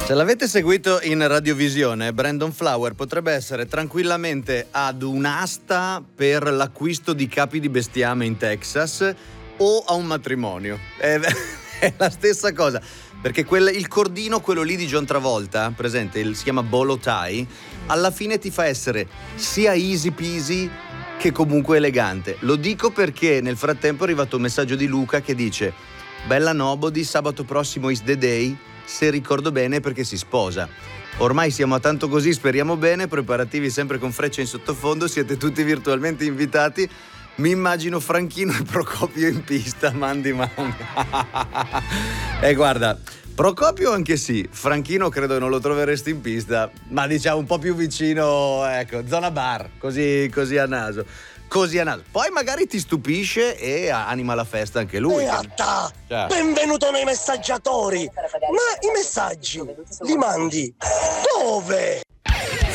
Se l'avete seguito in radiovisione, Brandon Flower potrebbe essere tranquillamente ad un'asta per l'acquisto di capi di bestiame in Texas o a un matrimonio. È la stessa cosa, perché il cordino, quello lì di John Travolta, presente, si chiama bolo tie, alla fine ti fa essere sia easy peasy che comunque elegante. Lo dico perché nel frattempo è arrivato un messaggio di Luca che dice: bella nobody, sabato prossimo is the day, se ricordo bene, perché si sposa. Ormai siamo a tanto così, speriamo bene, preparativi sempre con Freccia in sottofondo, siete tutti virtualmente invitati. Mi immagino Franchino e Procopio in pista, mandi. Guarda, Procopio anche sì, Franchino credo non lo troveresti in pista, ma diciamo un po' più vicino, ecco, zona bar, così a naso. Poi magari ti stupisce e anima la festa anche lui. Beata! Benvenuto nei messaggiatori! Ma i messaggi li mandi dove?